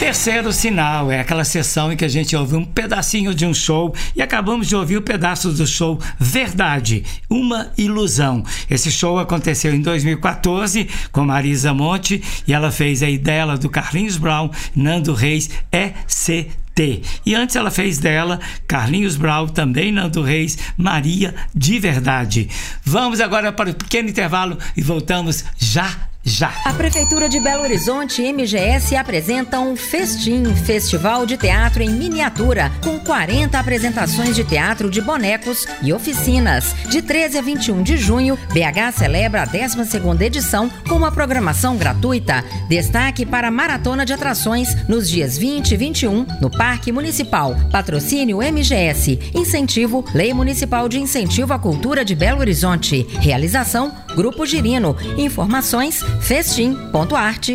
Terceiro sinal é aquela sessão em que a gente ouve um pedacinho de um show e acabamos de ouvir o pedaço do show Verdade, uma ilusão. Esse show aconteceu em 2014 com Marisa Monte e ela fez aí dela, do Carlinhos Brown, Nando Reis, ECT. E antes ela fez dela, Carlinhos Brown, também Nando Reis, Maria de Verdade. Vamos agora para o pequeno intervalo e voltamos já. A Prefeitura de Belo Horizonte e MGS apresentam Festim, Festival de Teatro em Miniatura, com 40 apresentações de teatro de bonecos e oficinas. De 13 a 21 de junho, BH celebra a 12ª edição com uma programação gratuita. Destaque para a maratona de atrações nos dias 20 e 21 no Parque Municipal. Patrocínio MGS. Incentivo Lei Municipal de Incentivo à Cultura de Belo Horizonte. Realização Grupo Girino. Informações festim.arte.br.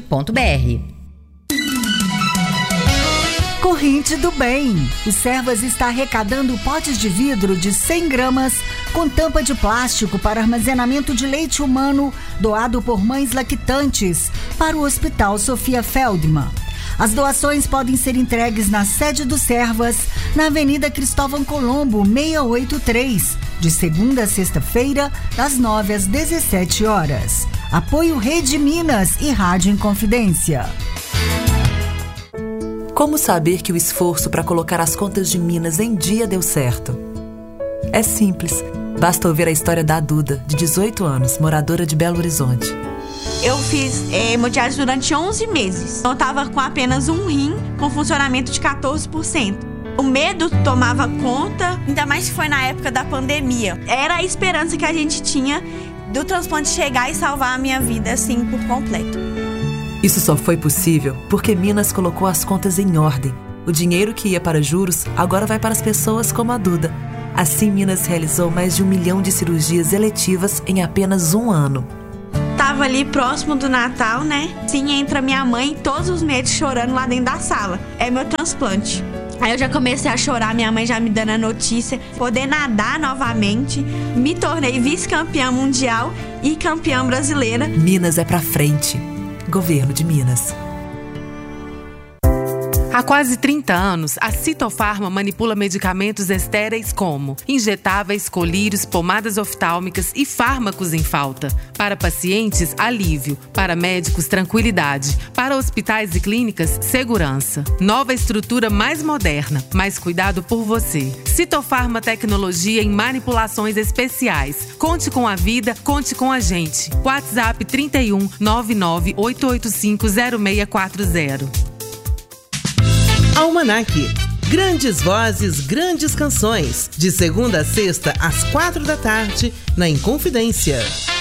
Corrente do Bem. O Servas está arrecadando potes de vidro de 100 gramas com tampa de plástico para armazenamento de leite humano doado por mães lactantes para o Hospital Sofia Feldman. As doações podem ser entregues na sede do Servas, na Avenida Cristóvão Colombo, 683, de segunda a sexta-feira, das 9 às 17 horas. Apoio Rede Minas e Rádio Inconfidência. Como saber que o esforço para colocar as contas de Minas em dia deu certo? É simples. Basta ouvir a história da Duda, de 18 anos, moradora de Belo Horizonte. Eu fiz hemodiálise durante 11 meses. Eu estava com apenas um rim, com funcionamento de 14%. O medo tomava conta, ainda mais que foi na época da pandemia. Era a esperança que a gente tinha do transplante chegar e salvar a minha vida, assim, por completo. Isso só foi possível porque Minas colocou as contas em ordem. O dinheiro que ia para juros agora vai para as pessoas como a Duda. Assim, Minas realizou mais de 1 milhão de cirurgias eletivas em apenas um ano. Tava ali próximo do Natal, né? Sim, entra minha mãe, todos os meses chorando lá dentro da sala. É meu transplante. Aí eu já comecei a chorar, minha mãe já me dando a notícia. Poder nadar novamente. Me tornei vice-campeã mundial e campeã brasileira. Minas é pra frente. Governo de Minas. Há quase 30 anos, a Citofarma manipula medicamentos estéreis como injetáveis, colírios, pomadas oftálmicas e fármacos em falta. Para pacientes, alívio. Para médicos, tranquilidade. Para hospitais e clínicas, segurança. Nova estrutura mais moderna, mais cuidado por você. Citofarma Tecnologia em manipulações especiais. Conte com a vida, conte com a gente. WhatsApp 31 99 885 0640. Almanac. Grandes vozes, grandes canções. De segunda a sexta, às 4 da tarde, na Inconfidência.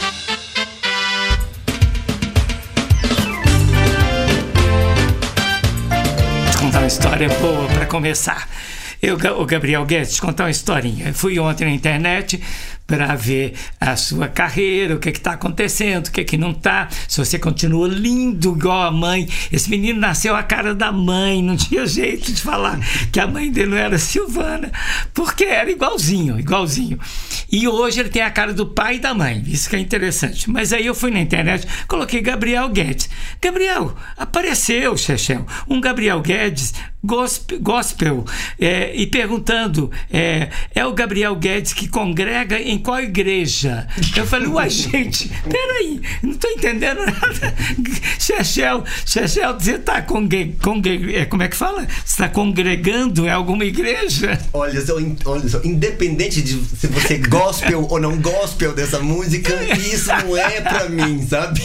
Vou contar uma história boa para começar. O Gabriel Guedes, contar uma historinha. Eu fui ontem na internet para ver a sua carreira, o que está acontecendo, o que não está, se você continua lindo igual a mãe. Esse menino nasceu a cara da mãe, não tinha jeito de falar que a mãe dele não era Silvana, porque era igualzinho. E hoje ele tem a cara do pai e da mãe, isso que é interessante. Mas aí eu fui na internet, coloquei Gabriel Guedes. Gabriel, apareceu, Chechel, um Gabriel Guedes gospel, e perguntando, é o Gabriel Guedes que congrega em qual igreja? Eu falei, uai, gente, peraí, não estou entendendo nada. Chechel, você está como é que fala? Você está congregando em alguma igreja? Olha só, independente de se você gospel ou não gospel dessa música, isso não é pra mim, sabe?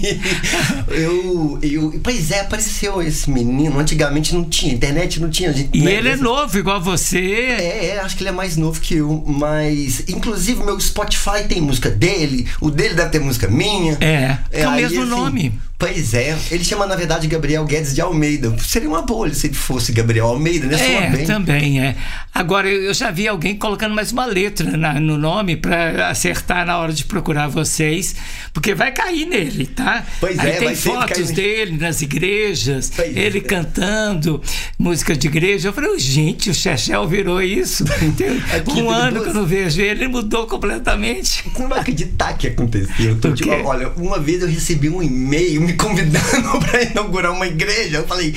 Pois é, apareceu esse menino, antigamente não tinha, internet não tinha. E né, ele é novo, igual você. Acho que ele é mais novo que eu, mas inclusive meu Spotify tem música dele, o dele deve ter música minha. É o mesmo assim, nome. Pois é, ele chama na verdade Gabriel Guedes de Almeida. Seria uma boa se ele fosse Gabriel Almeida, né? Também é. Agora, eu já vi alguém colocando mais uma letra no nome pra acertar na hora de procurar vocês, porque vai cair nele, tá? Pois aí é, tem fotos dele nas igrejas, ele cantando música de igreja. Eu falei, gente, o Chechel virou isso. Tem um ano que eu não vejo ele mudou completamente. Não vai acreditar que aconteceu. Olha, uma vez eu recebi um e-mail me convidando para inaugurar uma igreja. Eu falei,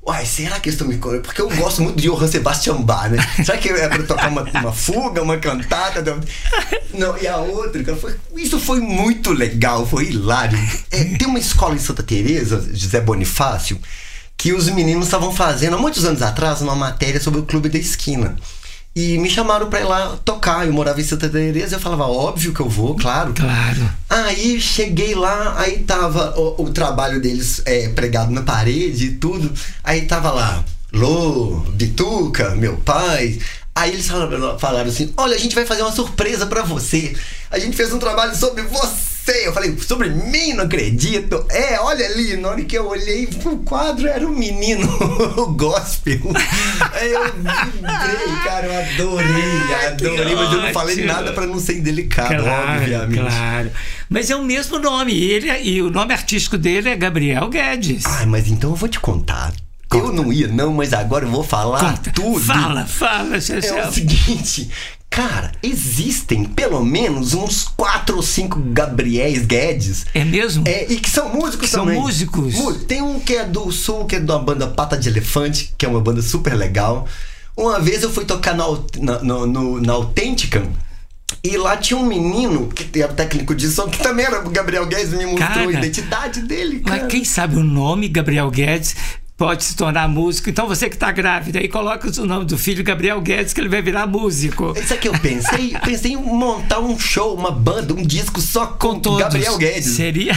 Uai, será que eles estão me... Porque eu gosto muito de Johann Sebastian Bach, né? Será que é pra tocar uma fuga, uma cantata? Não, e a outra, cara, isso foi muito legal, foi hilário. Tem uma escola em Santa Teresa, José Bonifácio, que os meninos estavam fazendo, há muitos anos atrás, uma matéria sobre o Clube da Esquina. E me chamaram pra ir lá tocar. Eu morava em Santa Teresa, eu falava, óbvio que eu vou, claro. Claro. Aí cheguei lá, aí tava o trabalho deles pregado na parede e tudo. Aí tava lá, Lô, Bituca, meu pai. Aí eles falaram assim, olha, a gente vai fazer uma surpresa pra você. A gente fez um trabalho sobre você. Eu falei, sobre mim? Não acredito. Olha ali, na hora que eu olhei pro quadro, era um menino gospel. Aí eu vibrei, cara, eu adorei, mas eu não falei nada pra não ser indelicado, obviamente. Claro. Mas é o mesmo nome, e o nome artístico dele é Gabriel Guedes. Mas então eu vou te contar. Conta. Eu não ia, mas agora eu vou falar tudo. Fala, Chechel. É o seguinte, cara, existem pelo menos uns 4 ou 5 Gabriéis Guedes. É mesmo? E que são músicos também. São músicos? Tem um que é do Sul, que é da banda Pata de Elefante, que é uma banda super legal. Uma vez eu fui tocar na Autêntica, e lá tinha um menino que era técnico de som, que também era o Gabriel Guedes, me mostrou a identidade dele, cara. Mas quem sabe o nome Gabriel Guedes pode se tornar músico. Então você que está grávida aí, coloca o nome do filho Gabriel Guedes, que ele vai virar músico. Isso é que eu pensei em montar um show, uma banda, um disco só com todos. Gabriel Guedes. Seria?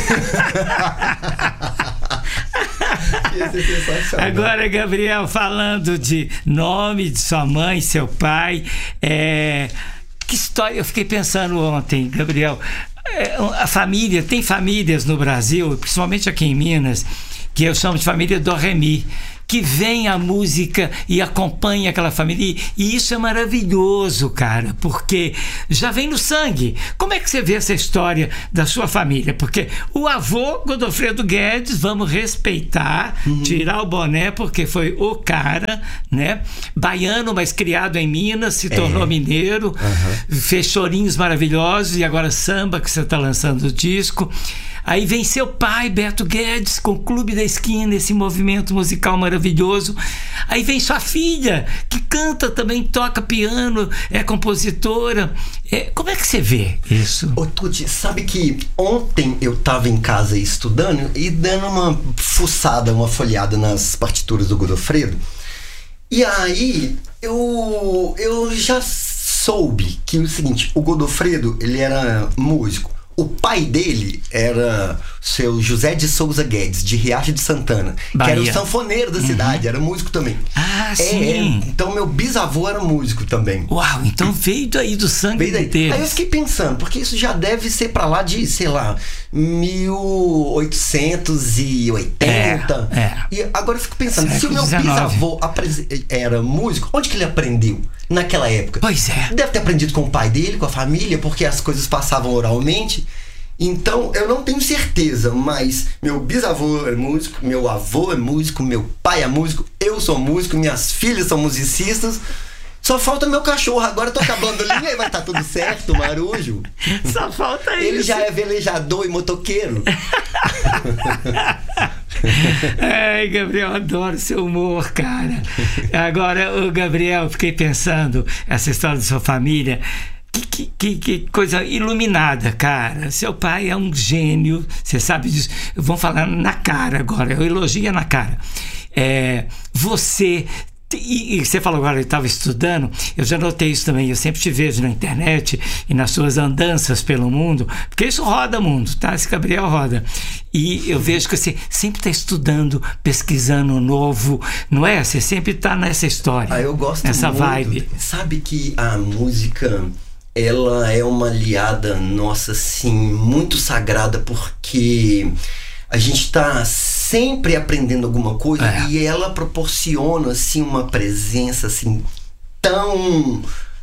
Ia ser sensacional. Agora, Gabriel, falando de nome de sua mãe, seu pai, que história, eu fiquei pensando ontem, Gabriel, a família, tem famílias no Brasil, principalmente aqui em Minas, que eu chamo de família do Ré Mi, que vem a música e acompanha aquela família, e isso é maravilhoso, cara, porque já vem no sangue. Como é que você vê essa história da sua família? Porque o avô Godofredo Guedes, vamos respeitar, tirar o boné, porque foi o cara, né? Baiano, mas criado em Minas, se tornou mineiro, fez chorinhos maravilhosos, e agora samba, que você está lançando o disco. Aí vem seu pai, Beto Guedes, com o Clube da Esquina, esse movimento musical maravilhoso. Aí vem sua filha, que canta também, toca piano, é compositora. Como é que você vê isso? Ô Tuti, sabe que ontem eu tava em casa estudando e dando uma fuçada, uma folheada nas partituras do Godofredo. E aí eu já soube que o seguinte, o Godofredo, ele era músico. O pai dele era seu José de Souza Guedes, de Riacho de Santana, Bahia, que era o sanfoneiro da cidade, era músico também. Sim. Então meu bisavô era músico também. Uau, então veio daí do sangue inteiro. Aí eu fiquei pensando, porque isso já deve ser pra lá de, sei lá, 1880. E agora eu fico pensando, se o meu bisavô era músico, onde que ele aprendeu naquela época? Pois é. Deve ter aprendido com o pai dele, com a família, porque as coisas passavam oralmente. Então, eu não tenho certeza, mas meu bisavô é músico, meu avô é músico, meu pai é músico, eu sou músico, minhas filhas são musicistas. Só falta meu cachorro, agora toca a bandolinha e vai estar tudo certo, Marujo. Só falta isso. Ele já é velejador e motoqueiro. Ai, Gabriel, adoro seu humor, cara. Agora, o Gabriel, fiquei pensando, essa história da sua família, que coisa iluminada, cara. Seu pai é um gênio, você sabe disso. Vamos falar na cara agora, eu elogio na cara. Você... E você falou agora, eu estava estudando, eu já notei isso também, eu sempre te vejo na internet e nas suas andanças pelo mundo, porque isso roda o mundo, tá? Esse Gabriel roda. E eu vejo que você sempre está estudando, pesquisando novo, não é? Você sempre está nessa história. Eu gosto nessa muito. Vibe. Sabe que a música, ela é uma aliada nossa, assim, muito sagrada, porque a gente está sempre aprendendo alguma coisa e ela proporciona assim uma presença assim tão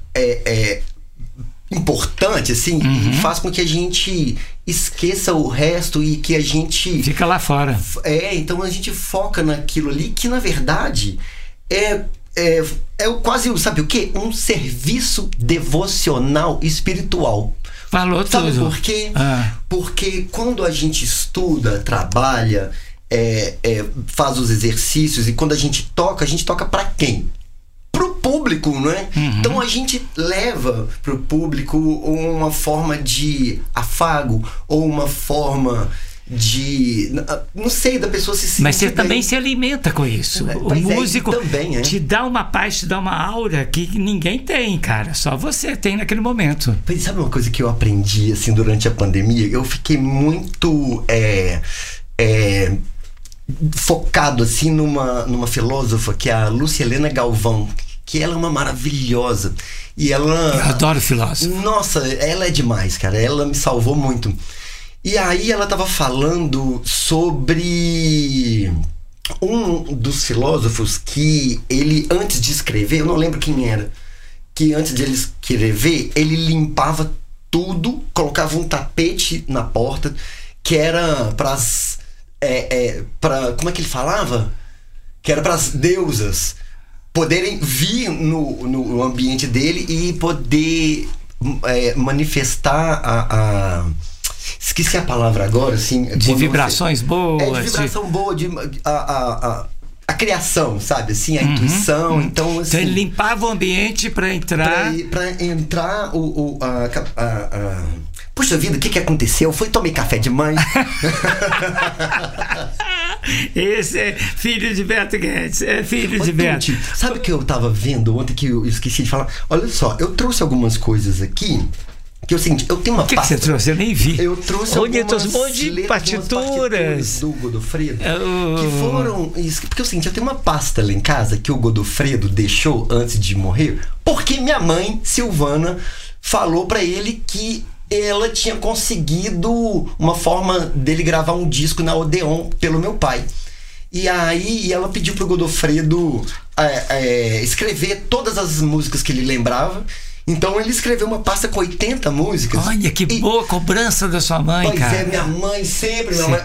importante assim, e faz com que a gente esqueça o resto e que a gente fica lá fora. Então a gente foca naquilo ali que na verdade é quase, sabe o quê? Um serviço devocional espiritual. Falou Sabe tudo. Por quê? Porque quando a gente estuda, trabalha, faz os exercícios e quando a gente toca pra quem? Pro público, não é? Então a gente leva pro público uma forma de afago ou uma forma de, não sei, da pessoa se sentir. Mas você também se alimenta com isso. O músico também, te dá uma paz, te dá uma aura que ninguém tem, cara. Só você tem naquele momento. Mas sabe uma coisa que eu aprendi assim durante a pandemia? Eu fiquei muito focado assim numa filósofa que é a Lúcia Helena Galvão, que ela é uma maravilhosa. E ela... Eu adoro filósofo. Nossa, ela é demais, cara. Ela me salvou muito. E aí ela estava falando sobre um dos filósofos que ele, antes de escrever, eu não lembro quem era, que antes de ele escrever, ele limpava tudo, colocava um tapete na porta, que era pras... como é que ele falava? Que era para as deusas poderem vir no ambiente dele e poder manifestar a esqueci a palavra agora, assim. De vibrações boas. De vibração boa, a criação, sabe? Assim, a intuição. Então, assim, então ele limpava o ambiente para entrar. Para entrar Puxa vida, o que aconteceu? Foi tomei café de mãe. Esse é filho de Beto Guedes. É filho de Beto. Sabe o que eu tava vendo ontem que eu esqueci de falar? Olha só, eu trouxe algumas coisas aqui. Que é o seguinte, eu tenho uma pasta... O que você trouxe? Eu nem vi. Eu trouxe algumas partituras do Godofredo que foram... Porque é o seguinte, eu tenho uma pasta lá em casa que o Godofredo deixou antes de morrer, porque minha mãe, Silvana, falou pra ele que ela tinha conseguido uma forma dele gravar um disco na Odeon pelo meu pai. E aí ela pediu pro Godofredo escrever todas as músicas que ele lembrava. Então ele escreveu uma pasta com 80 músicas. Olha, que boa cobrança da sua mãe, pois cara. Pois é, minha mãe sempre, minha mãe.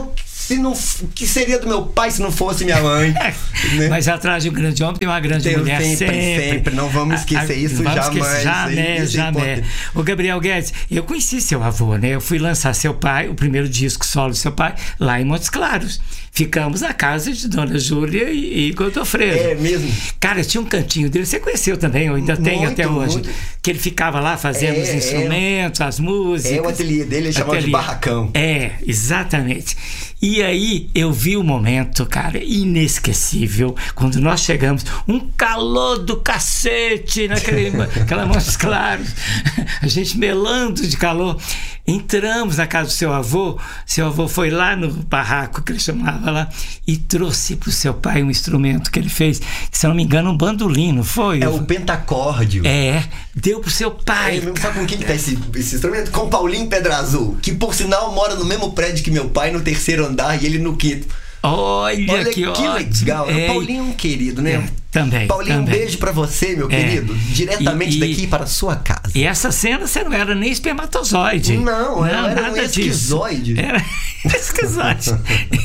O que seria do meu pai se não fosse minha mãe? Né? Mas atrás de um grande homem tem uma grande mulher sempre. Não vamos esquecer isso jamais. Jamais. O Gabriel Guedes, eu conheci seu avô, né? Eu fui lançar seu pai, o primeiro disco solo do seu pai, lá em Montes Claros. Ficamos na casa de Dona Júlia e Godofredo. É mesmo? Cara, tinha um cantinho dele, você conheceu também, eu ainda tenho até hoje. Que ele ficava lá fazendo os instrumentos, as músicas. O ateliê dele é chamado de barracão. Exatamente. E aí eu vi o momento, cara, inesquecível, quando nós chegamos, um calor do cacete naquela Montes Claros, a gente melando de calor. Entramos na casa do seu avô foi lá no barraco que ele chamava lá e trouxe pro seu pai um instrumento que ele fez, se não me engano, um bandolim, não foi? É o pentacórdio. Deu pro seu pai. Sabe com quem que tá esse instrumento? Com o Paulinho Pedra Azul, que por sinal mora no mesmo prédio que meu pai, no 3º andar, e ele no 5º. Olha que legal. O Paulinho é um querido, né? Também. Paulinho, um beijo pra você, meu querido. Diretamente daqui para a sua casa. E essa cena você não era nem espermatozoide. Não, era um esquizoide. Era esquizoide.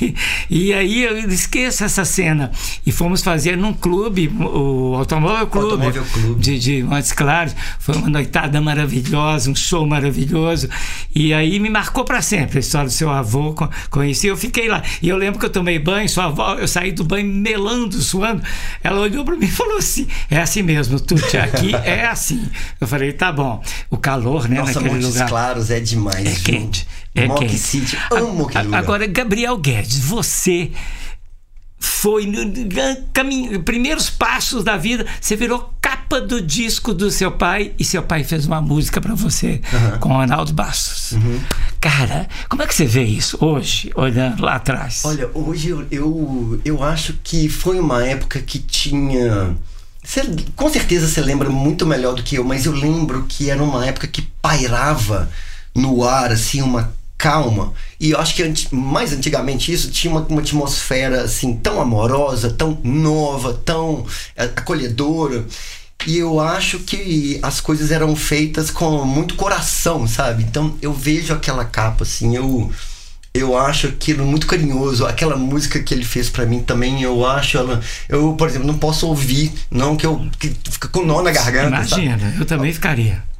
E aí eu esqueço essa cena. E fomos fazer num clube, o Automóvel Clube. De Montes Claros. Foi uma noitada maravilhosa, um show maravilhoso. E aí me marcou pra sempre a história do seu avô. Conheci, eu fiquei lá. E eu lembro que eu tomei banho, sua avó, eu saí do banho melando, suando. Ela olhou pra mim e falou assim: é assim mesmo, Tuti, aqui é assim. Eu falei, tá bom. O calor, né? Nossa, naquele Montes lugar. Claros é demais. É quente. Mock City, amo aquele lugar. Agora, Gabriel Guedes, você foi nos primeiros passos da vida, você virou capa do disco do seu pai e seu pai fez uma música pra você com o Arnaldo Bastos. Cara, como é que você vê isso hoje, olhando lá atrás? Olha, hoje eu acho que foi uma época que tinha... com certeza você lembra muito melhor do que eu, mas eu lembro que era uma época que pairava no ar, assim, uma calma. E eu acho que mais antigamente isso tinha uma atmosfera assim tão amorosa, tão nova, tão acolhedora. E eu acho que as coisas eram feitas com muito coração, sabe? Então eu vejo aquela capa assim, eu acho aquilo muito carinhoso. Aquela música que ele fez pra mim também, eu acho ela... Por exemplo, não posso ouvir, não, que fica com nó na garganta. Imagina, sabe? Eu também ficaria.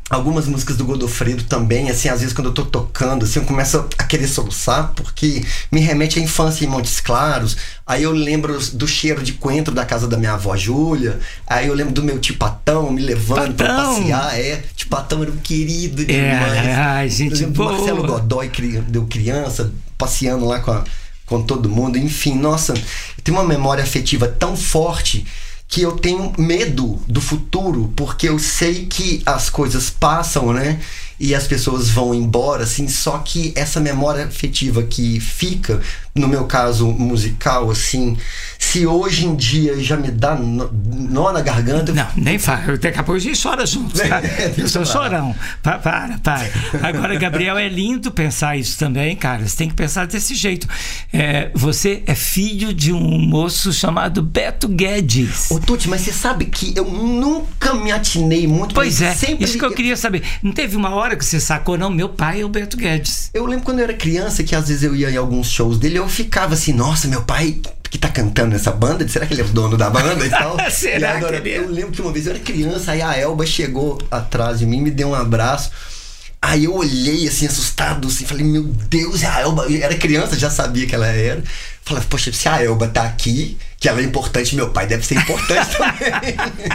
Algumas músicas do Godofredo também, assim, às vezes quando eu tô tocando, assim, eu começo a querer soluçar, porque me remete à infância em Montes Claros. Aí eu lembro do cheiro de coentro da casa da minha avó Júlia. Aí eu lembro do meu tio Patão me levando pra passear. Tio Patão era um querido demais. Ai, gente boa. Marcelo Godoy deu criança, passeando lá com todo mundo. Enfim, nossa, eu tenho uma memória afetiva tão forte que eu tenho medo do futuro, porque eu sei que as coisas passam, né? E as pessoas vão embora, assim, só que essa memória afetiva que fica, no meu caso musical, assim, se hoje em dia já me dá nó na garganta... Não, nem fala, daqui a pouco a gente chora juntos, tá? Eu sou chorão. Para. Agora, Gabriel, é lindo pensar isso também, cara, você tem que pensar desse jeito. Você é filho de um moço chamado Beto Guedes. Ô, Tuti, mas você sabe que eu nunca me atinei muito... Pois é, isso que eu queria saber. Não teve uma hora que você sacou, não? Meu pai é o Beto Guedes. Eu lembro quando eu era criança que às vezes eu ia em alguns shows dele, eu ficava assim, nossa, meu pai que tá cantando nessa banda, será que ele é o dono da banda e tal? Será e agora, que ele é? Eu lembro que uma vez eu era criança, aí a Elba chegou atrás de mim, me deu um abraço. Aí eu olhei assim, assustado, assim, falei, meu Deus, a Elba, eu era criança, já sabia que ela era. Falei, poxa, se a Elba tá aqui, que ela é importante, meu pai deve ser importante também.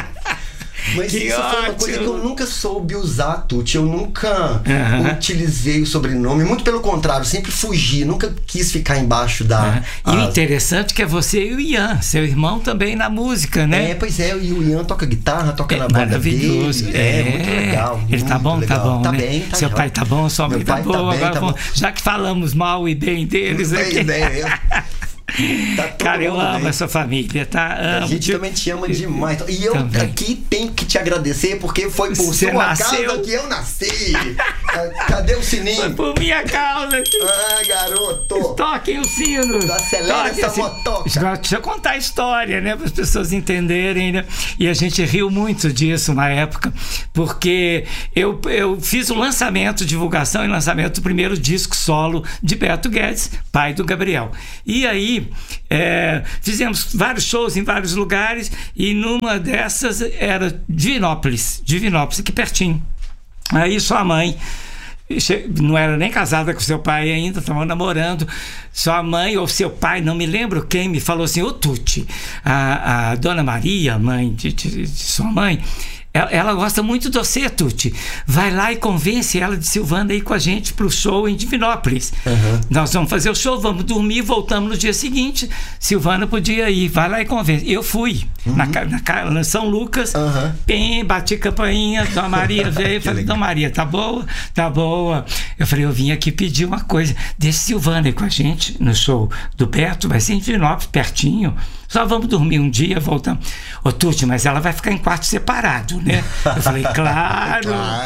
Mas que isso ótimo. foi uma coisa que eu nunca soube usar, Tuti. Eu nunca utilizei o sobrenome. Muito pelo contrário, sempre fugi. Nunca quis ficar embaixo da... E o interessante é que é você e o Ian, seu irmão também na música, né? Pois é. E o Ian toca guitarra, toca na banda maravilhoso. dele. Muito legal. Ele tá bom, legal. tá bom, tá né? bem, tá Seu jóia. pai tá bom, sua mãe tá boa. Tá bem. Já que falamos mal e bem deles aqui. Tá cara, eu amo essa família, tá? A gente também te ama demais. E eu também. Aqui tenho que te agradecer, porque foi por Você sua nasceu. causa que eu nasci. Cadê o sininho? Foi por minha causa. Garoto. Toquem o sino. Acelera essa motoca. Deixa eu contar a história, né? Para as pessoas entenderem, né? E a gente riu muito disso na época, porque eu fiz o lançamento, divulgação e lançamento do primeiro disco solo de Beto Guedes, pai do Gabriel. E aí fizemos vários shows em vários lugares, e numa dessas era Divinópolis, aqui pertinho. Aí sua mãe não era nem casada com seu pai ainda, estavam namorando. Sua mãe ou seu pai, não me lembro quem, me falou assim: ô Tuti, a dona Maria, mãe de sua mãe, ela gosta muito de você, Tuti. Vai lá e convence ela de Silvana a ir com a gente pro show em Divinópolis. Nós vamos fazer o show, vamos dormir, voltamos no dia seguinte. Silvana podia ir, vai lá e convence. Eu fui na São Lucas, bati campainha, Dona Maria veio, falei, Dona Maria, tá boa? Tá boa. Eu falei, eu vim aqui pedir uma coisa, deixa Silvana ir com a gente no show do Beto, vai ser em Divinópolis, pertinho. Só vamos dormir um dia, voltamos. Ô Tuti, mas ela vai ficar em quarto separado, né? Eu falei, claro.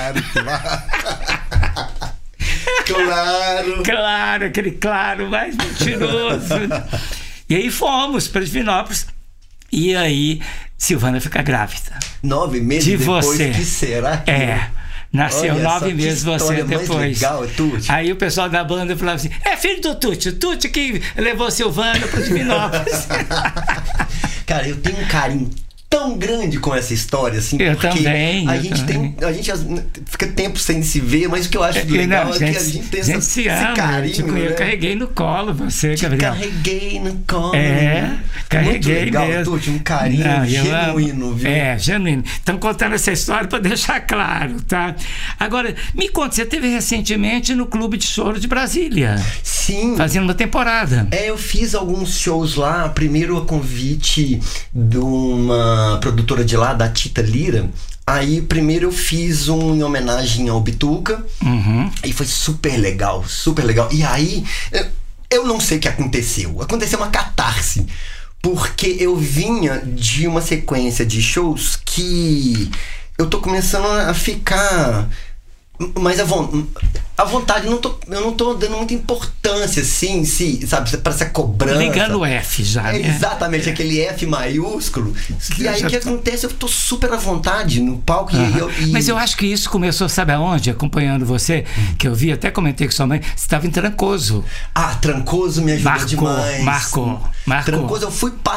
Claro, aquele claro mais mentiroso. E aí fomos para Divinópolis. E aí Silvana fica grávida. 9 meses de depois, você. Que será que... Nasceu. Olha 9 meses você depois. Legal, Tuti. Aí o pessoal da banda falava assim: é filho do Tuti, o Tuti que levou Silvana para Divinópolis. Cara, eu tenho um carinho tão grande com essa história, assim, eu porque também, a gente fica tempo sem se ver, mas o que eu acho legal é que a gente tem esse carinho, né? Eu carreguei no colo você, Gabriel. Carreguei no colo. Carreguei muito legal, mesmo. Tuti, um carinho genuíno, viu? Genuíno. Estamos contando essa história para deixar claro, tá? Agora, me conta, você esteve recentemente no Clube de Choro de Brasília. Sim. Fazendo uma temporada. Eu fiz alguns shows lá, primeiro a convite de uma produtora de lá, da Tita Lira. Aí primeiro eu fiz em homenagem ao Bituca. E foi super legal. E aí eu não sei o que aconteceu. Aconteceu uma catarse, porque eu vinha de uma sequência de shows que eu tô começando a ficar mais à vontade. Eu não tô dando muita importância, assim, sabe, para essa cobrança. Ligando o F já, né? Exatamente, aquele F maiúsculo. E aí o que acontece? Eu tô super à vontade no palco. Mas eu acho que isso começou, sabe aonde? Acompanhando você, que eu vi, até comentei com sua mãe, você estava em Trancoso. Trancoso me ajudou demais. Marcou. Trancoso, eu fui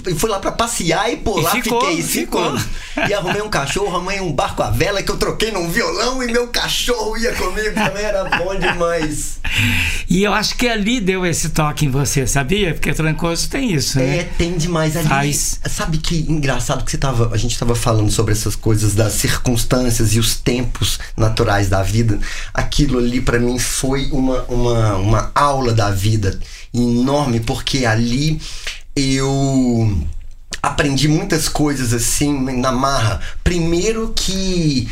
fui lá pra passear e por lá fiquei 5 anos. E arrumei um cachorro, arrumei um barco à vela que eu troquei num violão e meu cachorro ia comigo também, era bom demais. E eu acho que ali deu esse toque em você, sabia? Porque Trancoso tem isso, né? Tem demais ali. Sabe que engraçado que a gente tava falando sobre essas coisas das circunstâncias e os tempos naturais da vida. Aquilo ali pra mim foi uma aula da vida enorme, porque ali eu aprendi muitas coisas assim na marra. Primeiro que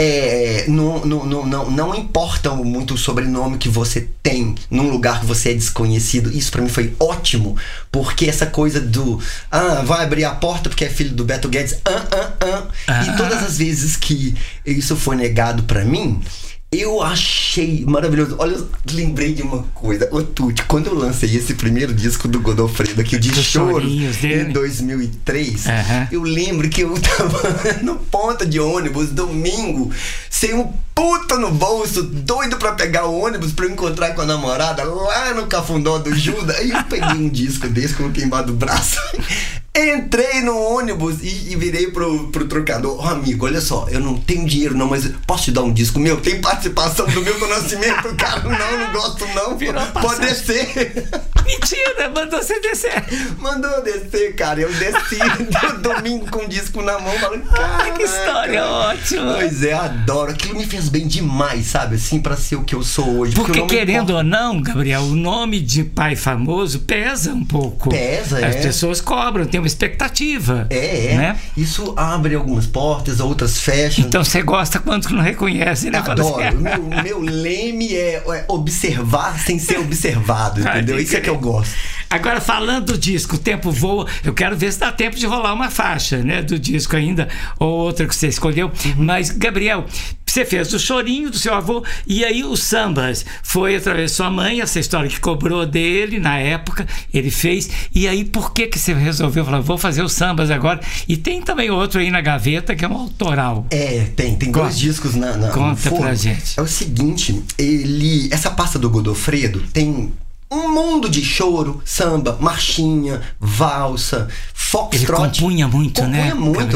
não importa muito o sobrenome que você tem num lugar que você é desconhecido. Isso pra mim foi ótimo, porque essa coisa do vai abrir a porta porque é filho do Beto Guedes, e todas as vezes que isso foi negado pra mim, eu achei maravilhoso. Olha, eu lembrei de uma coisa. Ô Tuti, quando eu lancei esse primeiro disco do Godofredo aqui, de choro, em 2003, eu lembro que eu tava no ponto de ônibus, domingo, sem um puta no bolso, doido pra pegar o ônibus pra eu encontrar com a namorada lá no Cafundó do Judas. Aí eu peguei um disco desse, coloquei embaixo do braço, entrei no ônibus e virei pro trocador. Amigo, olha só, eu não tenho dinheiro não, mas posso te dar um disco meu? Tem participação do Milton Nascimento? Cara, não gosto não. Pode descer. Mentira, mandou você descer. Mandou descer, cara. Eu desci domingo com o disco na mão, falando, cara, que história ótima. Pois é, adoro. Aquilo me fez bem demais, sabe? Assim, pra ser o que eu sou hoje. Porque querendo ou não, Gabriel, o nome de pai famoso pesa um pouco. Pesa, As pessoas cobram, tem uma expectativa. Né? Isso abre algumas portas, outras fecham. Então você gosta quando não reconhece, né? Adoro. O meu leme é observar sem ser observado, entendeu? Isso é que eu gosto. Agora, falando do disco, o tempo voa, eu quero ver se dá tempo de rolar uma faixa, né, do disco ainda, ou outra que você escolheu. Mas, Gabriel, você fez o Chorinho do seu avô, e aí os sambas foi através de sua mãe, essa história que cobrou dele na época, ele fez. E aí, por que você resolveu falar, vou fazer os sambas agora? E tem também outro aí na gaveta que é um autoral. Tem dois discos na Conta pra gente. É o seguinte, essa pasta do Godofredo tem um mundo de choro, samba, marchinha, valsa, foxtrot. Ele compunha muito, né? Compunha muito.